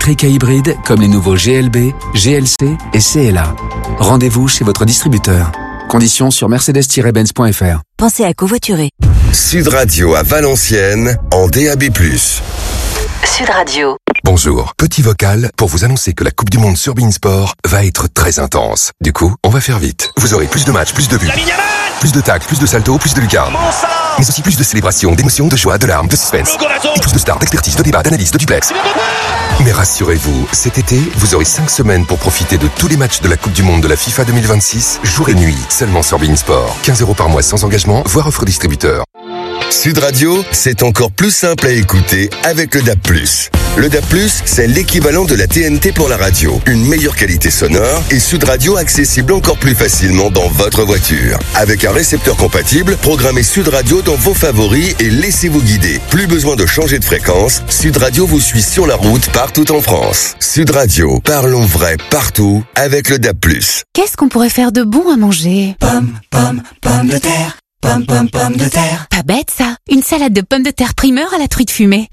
électriques et hybrides comme les nouveaux GLB, GLC et CLA. Rendez-vous chez votre distributeur. Conditions sur mercedes-benz.fr. Pensez à covoiturer. Sud Radio à Valenciennes en DAB+. Sud Radio. Bonjour, petit vocal pour vous annoncer que la Coupe du Monde sur beIN Sport va être très intense. Du coup, on va faire vite. Vous aurez plus de matchs, plus de buts, plus de tacles, plus de saltos, plus de lucarnes. Mais aussi plus de célébrations, d'émotions, de joie, de larmes, de suspense. Et plus de stars, d'expertise, de débats, d'analyse, de duplex. Mais rassurez-vous, cet été, vous aurez 5 semaines pour profiter de tous les matchs de la Coupe du Monde de la FIFA 2026, jour et nuit, seulement sur beIN Sport. 15 € par mois sans engagement, voire offre distributeur. Sud Radio, c'est encore plus simple à écouter avec le DAB+. Le DAB+, c'est l'équivalent de la TNT pour la radio. Une meilleure qualité sonore et Sud Radio accessible encore plus facilement dans votre voiture. Avec un récepteur compatible, programmez Sud Radio dans vos favoris et laissez-vous guider. Plus besoin de changer de fréquence, Sud Radio vous suit sur la route partout en France. Sud Radio, parlons vrai partout avec le DAB+. Qu'est-ce qu'on pourrait faire de bon à manger? Pommes de terre. Pommes de terre. Pas bête ça. Une salade de pommes de terre primeur à la truite fumée.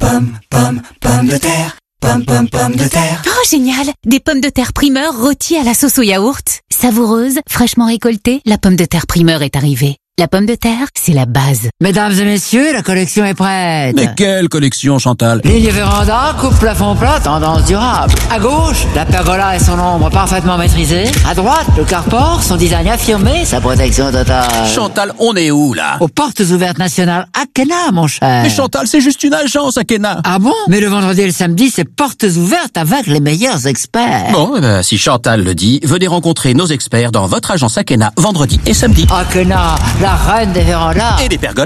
Pommes de terre. Pommes de terre. Oh génial. Des pommes de terre primeur rôties à la sauce au yaourt. Savoureuse, fraîchement récoltée, la pomme de terre primeur est arrivée. La pomme de terre, c'est la base. Mesdames et messieurs, la collection est prête. Mais quelle collection, Chantal? Ligne véranda, coupe plafond plat, tendance durable. À gauche, la pergola et son ombre parfaitement maîtrisée. À droite, le carport, son design affirmé, sa protection totale. Chantal, on est où, là? Aux portes ouvertes nationales Akena, mon cher. Mais Chantal, c'est juste une agence, Akena. Ah bon? Mais le vendredi et le samedi, c'est portes ouvertes avec les meilleurs experts. Bon, si Chantal le dit, venez rencontrer nos experts dans votre agence Akena, vendredi et samedi. Akena, la reine des vérandas. Et des pergolas.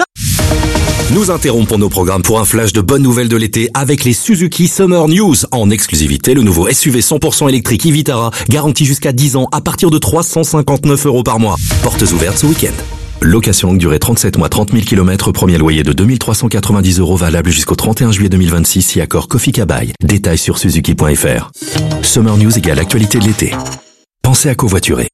Nous interrompons nos programmes pour un flash de bonnes nouvelles de l'été avec les Suzuki Summer News. En exclusivité, le nouveau SUV 100% électrique e-Vitara, garanti jusqu'à 10 ans à partir de 359 € par mois. Portes ouvertes ce week-end. Location longue durée 37 mois, 30 000 km, premier loyer de 2390 € valable jusqu'au 31 juillet 2026 si accord Kofi Kabai. Détails sur suzuki.fr. Summer News égale actualité de l'été. Pensez à covoiturer.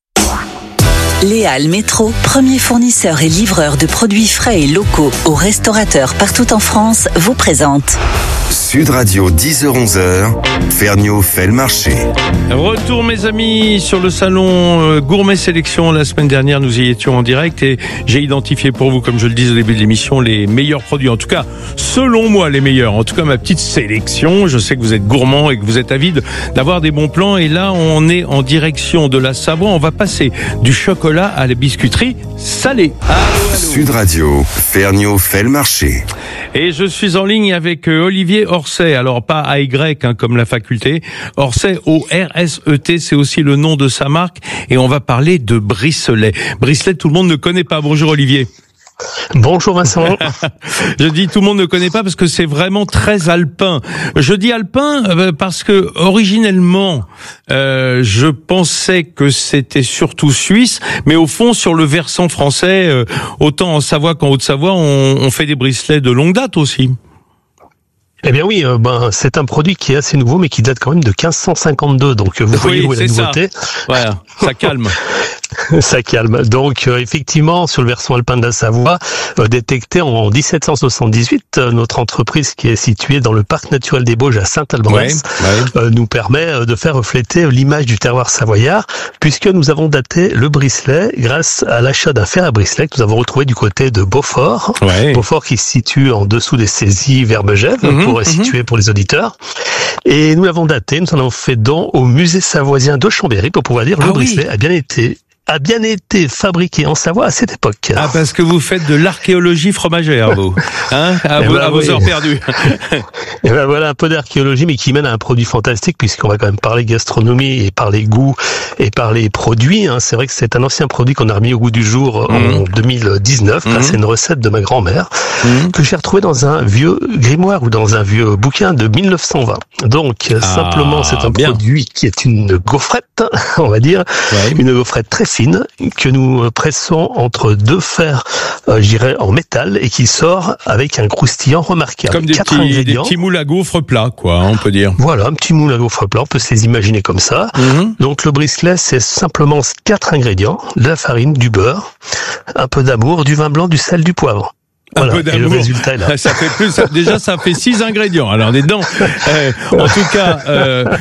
Léal Métro, premier fournisseur et livreur de produits frais et locaux aux restaurateurs partout en France, vous présente Sud Radio 10h-11h, Ferniaud fait le marché. Retour mes amis sur le salon Gourmet Sélection. La semaine dernière nous y étions en direct et j'ai identifié pour vous, comme je le disais au début de l'émission, les meilleurs produits. En tout cas, selon moi les meilleurs. En tout cas ma petite sélection. Je sais que vous êtes gourmand et que vous êtes avide d'avoir des bons plans. Et là on est en direction de la Savoie. On va passer du chocolat à la biscuiterie salée. Allô. Sud Radio, Ferniaud fait le marché. Et je suis en ligne avec Olivier Orset, alors pas AY comme la faculté, Orset ORSET, c'est aussi le nom de sa marque, et on va parler de Bricelet. Bricelet, tout le monde ne connaît pas. Bonjour Olivier. Bonjour Vincent. Je dis tout le monde ne connaît pas parce que c'est vraiment très alpin. Je dis alpin parce que originellement je pensais que c'était surtout suisse, mais au fond sur le versant français, autant en Savoie qu'en Haute-Savoie, on fait des bricelets de longue date aussi. Eh bien oui, c'est un produit qui est assez nouveau, mais qui date quand même de 1552. Donc vous voyez où est la nouveauté. Voilà, ça calme. Ça calme. Donc effectivement, sur le versant alpin de la Savoie, détecté en 1778, notre entreprise qui est située dans le parc naturel des Bauges à Saint-Alban-ès nous permet de faire refléter l'image du terroir savoyard, puisque nous avons daté le bricelet grâce à l'achat d'un fer à bricelet que nous avons retrouvé du côté de Beaufort. Beaufort qui se situe en dessous des saisies Verbegève, pour situer pour les auditeurs. Et nous l'avons daté, nous en avons fait don au musée savoisien de Chambéry pour pouvoir dire le bricelet a bien été fabriqué en Savoie à cette époque. Ah, parce que vous faites de l'archéologie fromagère, vous. Hein? À vos heures perdues. Et ben voilà, un peu d'archéologie, mais qui mène à un produit fantastique, puisqu'on va quand même parler gastronomie et parler goût et parler produits. Hein. C'est vrai que c'est un ancien produit qu'on a remis au goût du jour en 2019. Là, c'est une recette de ma grand-mère que j'ai retrouvée dans un vieux grimoire ou dans un vieux bouquin de 1920. Donc, simplement, c'est un produit qui est une gaufrette, on va dire, une gaufrette très fine que nous pressons entre deux fers, en métal, et qui sort avec un croustillant remarquable. Comme des petits moules à gaufres plats, quoi, on peut dire. Voilà, un petit moule à gaufres plat, on peut se les imaginer comme ça. Donc le bricelet, c'est simplement 4 ingrédients: de la farine, du beurre, un peu d'amour, du vin blanc, du sel, du poivre. Voilà, un peu d'amour. Et le résultat est là. Ça fait plus. Déjà, ça fait 6 ingrédients. Alors, des dents. En tout cas,